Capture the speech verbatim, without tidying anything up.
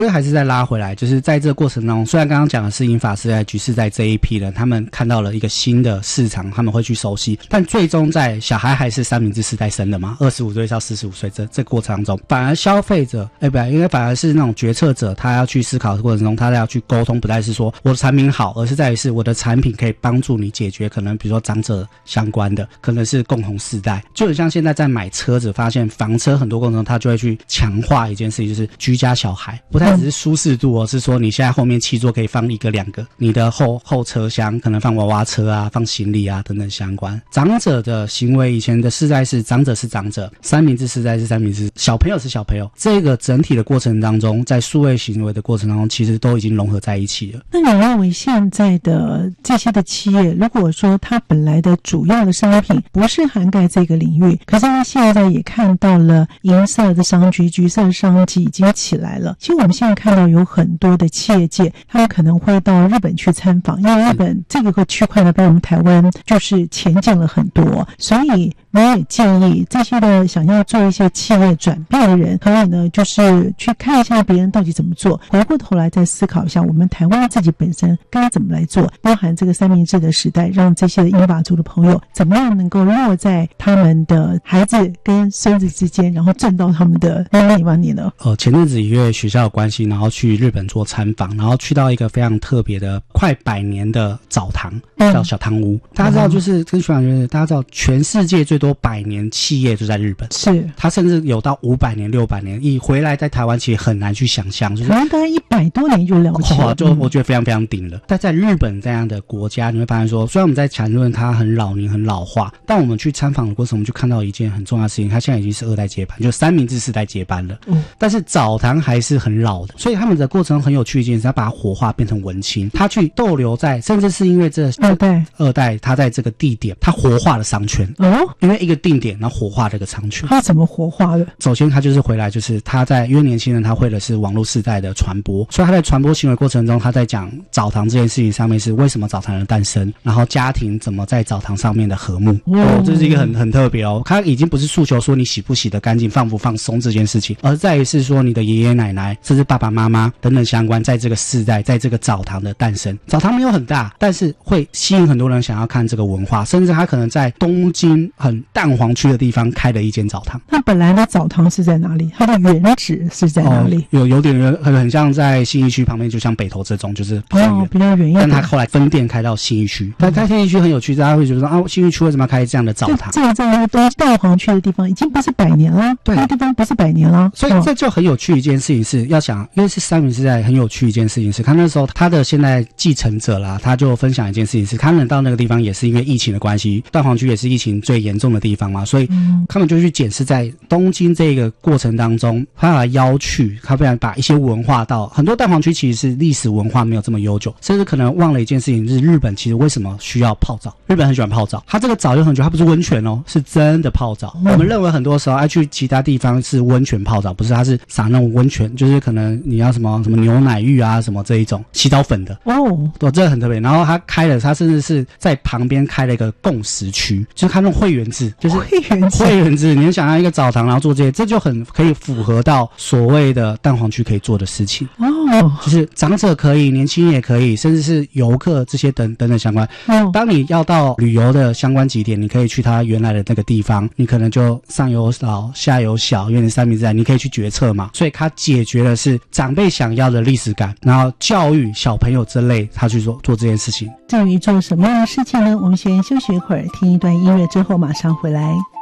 所以还是再拉回来，就是在这个过程当中，虽然刚刚讲的是银发时代局势在这一批人他们看到了一个新的市场，他们会去熟悉，但最终在小孩还是三明治时代生的嘛，二十五岁到四十五岁这这个过程当中，反而消费者哎不应该反而是那种决策者，他要去思考的过程中，他要去沟通，不再是说我的产品好，而是在于是我的产品可以帮助你解决可能比如说长者相关的，可能是共同世代，就很像现在在买车子，发现房车很多过程中他就会去强化一件事情，就是居家小孩，不太只是舒适度哦，是说你现在后面七座可以放一个两个，你的后后车厢可能放娃娃车啊，放行李啊等等相关。长者的行为，以前的世代是长者是长者，三明治世代是三明治，小朋友是小朋友，这个整体的过程当中，在数位行为的过程当中，其实都已经融合在一起了。 那你认为现在的这些的企业，如果说它本来的主要的商品不是涵盖这个领域，可是它现在也看到了银色的商机、橘色的商机已经起来了。其实我们现在看到有很多的企业界，他们可能会到日本去参访，因为日本这个区块呢，比我们台湾就是前进了很多，所以我也建议这些的想要做一些企业转变的人，可以呢就是去看一下别人到底怎么做，回过头来再思考一下我们台湾自己本身该怎么来做，包含这个三明治的时代，让这些的英法族的朋友怎么样能够落在他们的孩子跟孙子之间，然后挣到他们的那一万年呢？ 呃，前阵子因为学校的关系，然后去日本做参访，然后去到一个非常特别的快百年的澡堂，叫小汤屋。嗯、大家知道，就是跟学长就是大家知道，全世界最多百年企业就在日本， 是它甚至有到五百年、六百年，一回来在台湾其实很难去想象，就是台湾大概一百多年就了不起了， 哦，就我觉得非常非常顶了。但在日本这样的国家，你会发现说，虽然我们在谈论它很老龄、很老化，但我们去参访的过程，我们就看到一件很重要的事情，它现在已经是二代接班，就三明治世代接班了。嗯，但是澡堂还是很老的，所以他们的过程很有趣一件事，他把它火化变成文青，他去逗留在，甚至是因为这二代二代他在这个地点，他活化了商圈。哦，因为一个定点，然后活化这个商圈。 他怎么活化的？ 首先，他就是回来，就是他在因为年轻人他会的是网络世代的传播，所以他在传播行为过程中，他在讲澡堂这件事情上面是为什么澡堂的诞生，然后家庭怎么在澡堂上面的和睦。哦，这是一个很很特别哦。他已经不是诉求说你洗不洗得干净、放不放松这件事情，而在于是说你的爷爷奶奶甚至爸爸妈妈等等相关，在这个世代，在这个澡堂的诞生。澡堂没有很大，但是会吸引很多人想要看这个文化，甚至他可能在东京很蛋黄区的地方开了一间澡堂。 那本来的澡堂是在哪里？它的原址是在哪里？ 哦、有有点很很像在信义区旁边，就像北投这种，就是比较远、 哦、比较远一点。 但他后来分店开到信义区，但开信义区很有趣，大家会觉得说啊，信义区为什么要开这样的澡堂？ 这个在那个东蛋黄区的地方已经不是百年了，对，那个地方不是百年了。 所以这就很有趣一件事情是，要想，因为是三明时代很有趣一件事情是，他那时候他的现在继承者啦，他就分享一件事情是，他们到那个地方也是因为疫情的关系，蛋黄区也是疫情最严重的地方嘛，所以他们就去检视在东京这个过程当中，他把邀去，他不然把一些文化到很多蛋黄区其实是历史文化没有这么悠久，甚至可能忘了一件事情，就是日本其实为什么需要泡澡？日本很喜欢泡澡，他这个澡就很久，它不是温泉哦，是真的泡澡。嗯、我们认为很多时候爱去其他地方是温泉泡澡，不是，它是撒那种温泉，就是可能你要什么什么牛奶浴啊什么这一种洗澡粉的哦，对，这个很特别。然后他开了，他甚至是在旁边开了一个共识区，就是他那种会员制，就是会员制， 会员制。你想要一个澡堂，然后做这些，这就很可以符合到所谓的蛋黄区可以做的事情哦，就是长者可以，年轻人也可以，甚至是游客这些等等等相关。哦，当你要到旅游的相关景点，你可以去他原来的那个地方，你可能就上有老下有小，因为你三明治在，你可以去决策嘛。所以他解决的是长辈想要的历史感，然后教育小朋友这类，他去做做这件事情。 至于做什么样的事情呢？我们先休息一会儿，听一段音乐之后马上回来。